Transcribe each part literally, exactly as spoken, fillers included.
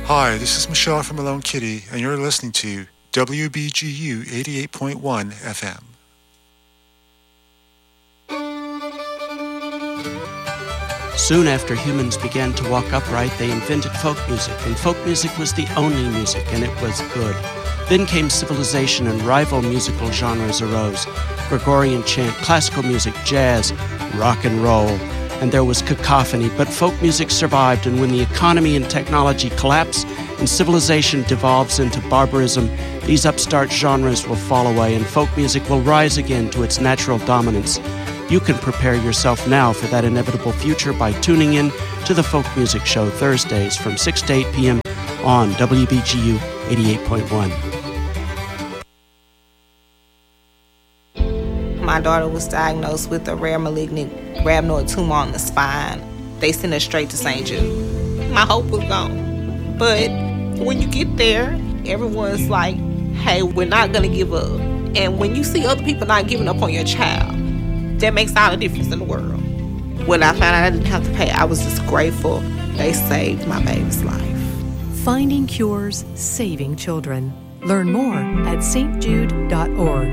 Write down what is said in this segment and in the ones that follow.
Hi, this is Michelle from Malone Kitty, and you're listening to W B G U eighty-eight point one F M. Soon after humans began to walk upright, they invented folk music, and folk music was the only music, and it was good. Then came civilization, and rival musical genres arose. Gregorian chant, classical music, jazz, rock and roll, and there was cacophony, but folk music survived, and when the economy and technology collapse and civilization devolves into barbarism, these upstart genres will fall away, and folk music will rise again to its natural dominance. You can prepare yourself now for that inevitable future by tuning in to the Folk Music Show Thursdays from six to eight p.m. on W B G U eighty-eight point one. My daughter was diagnosed with a rare malignant rhabdoid tumor on the spine. They sent her straight to Saint Jude. My hope was gone. But when you get there, everyone's like, hey, we're not going to give up. And when you see other people not giving up on your child, that makes all the difference in the world. When I found out I didn't have to pay, I was just grateful. They saved my baby's life. Finding cures, saving children. Learn more at s t jude dot org.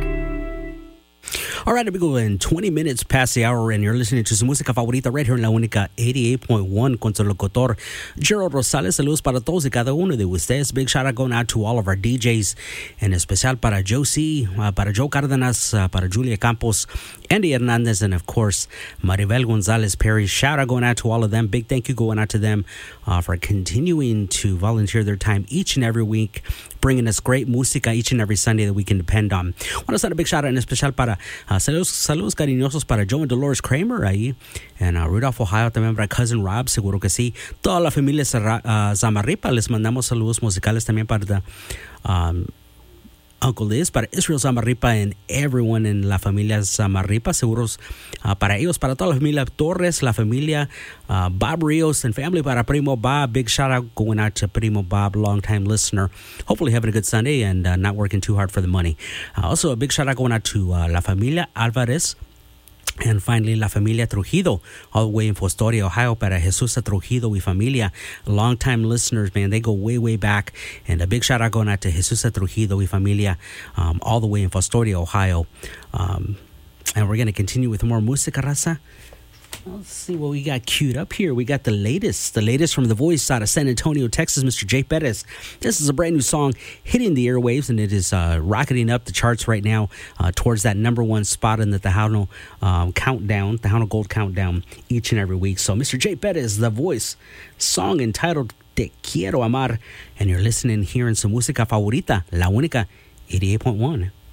All right, amigo, in twenty minutes past the hour, and you're listening to su música favorita right here en La Única eighty-eight point one con su locutor Gerald Rosales. Saludos para todos y cada uno de ustedes. Big shout out going out to all of our D Js, en especial para Josie, uh, para Joe Cárdenas, uh, para Julia Campos, Andy Hernandez, and of course, Maribel Gonzalez Perry. Shout out going out to all of them. Big thank you going out to them uh, for continuing to volunteer their time each and every week, bringing us great música each and every Sunday that we can depend on. I want to send a big shout out en especial para uh, saludos, saludos cariñosos para Joe and Dolores Kramer ahí en uh, Rudolph, Ohio. También para Cousin Rob, seguro que sí. Toda la familia uh, Zamarripa, les mandamos saludos musicales también para the, um, Uncle Liz, para Israel Zamarripa and everyone in La Familia Zamarripa, seguros uh, para ellos, para toda la familia Torres, la familia uh, Bob Rios and family, para Primo Bob. Big shout out going out to Primo Bob, long time listener. Hopefully having a good Sunday and uh, not working too hard for the money. Uh, also a big shout out going out to uh, La Familia Alvarez. And finally, La Familia Trujillo, all the way in Fostoria, Ohio, para Jesus Trujillo y familia. Long-time listeners, man, they go way, way back. And a big shout out going out to Jesus Trujillo y familia, um, all the way in Fostoria, Ohio. Um, and we're going to continue with more música, raza. Let's see what we got queued up here. We got the latest, the latest from the voice out of San Antonio, Texas, Mister Jay Perez. This is a brand new song hitting the airwaves, and it is uh, rocketing up the charts right now uh, towards that number one spot in the Tejano um, countdown, Tejano Gold countdown each and every week. So Mister Jay Perez, the voice, song entitled Te Quiero Amar, and you're listening here in su música favorita, La Única eighty-eight point one.